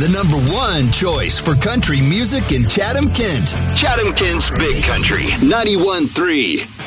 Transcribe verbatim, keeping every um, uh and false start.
the number one choice for country music in Chatham-Kent. Chatham-Kent's Big Country, ninety-one point three.